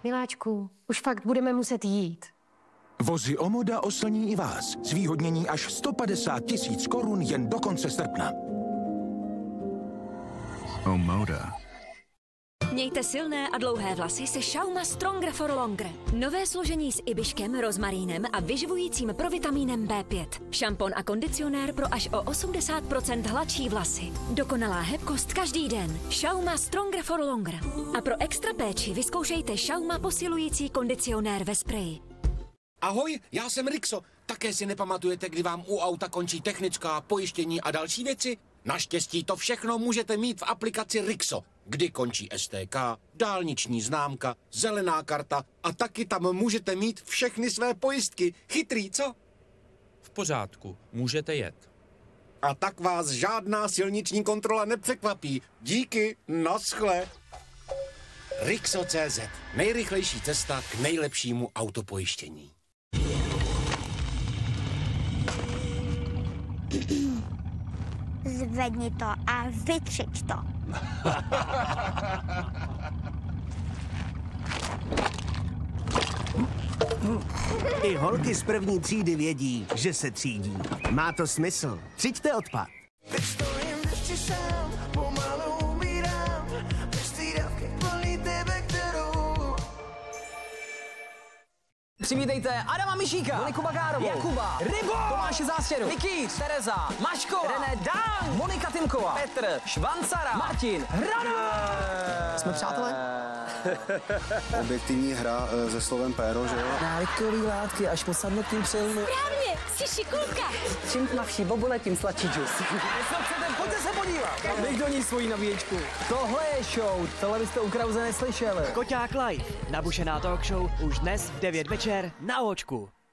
Miláčku, už fakt budeme muset jít. Vozy Omoda oslní i vás. Zvýhodnění až 150 000 korun jen do konce srpna. Omoda. Mějte silné a dlouhé vlasy se Schauma Stronger for Longer. Nové složení s ibiškem, rozmarínem a vyživujícím provitamínem B5. Šampon a kondicionér pro až o 80% hladší vlasy. Dokonalá hebkost každý den. Schauma Stronger for Longer. A pro extra péči vyzkoušejte Schauma posilující kondicionér ve spreji. Ahoj, já jsem Rixo. Také si nepamatujete, kdy vám u auta končí technická, pojištění a další věci? Naštěstí to všechno můžete mít v aplikaci Rixo, kdy končí STK, dálniční známka, zelená karta a taky tam můžete mít všechny své pojistky. Chytrý, co? V pořádku, můžete jet. A tak vás žádná silniční kontrola nepřekvapí. Díky, naschle. Rixo.cz. Nejrychlejší cesta k nejlepšímu autopojištění. Zvedni to a vytřič to. I holky z první třídy vědí, že se třídí. Má to smysl. Třiďte odpad. Přivítejte Adama Mišíka, Moniku Bagárovou, Jakuba, Rybo, Tomáše Zástěru, Vicky, Tereza, Maško, René Dan, Monika Timková, Petr, Švancara, Martin, Hranu. Jsme přátelé? Objektivní hra se slovem péro, že jo? Návykový látky až po sadnutím přilnu. Správně, jsi šikulka. Čím tmavší bobule, tím sladší džus. Pojďte se podívat. Dej do ní svoji nabíječku. Tohle je show, tohle byste u Krause neslyšeli. Koťák Live, nabušená talk show už dnes v 9 večer na Očku.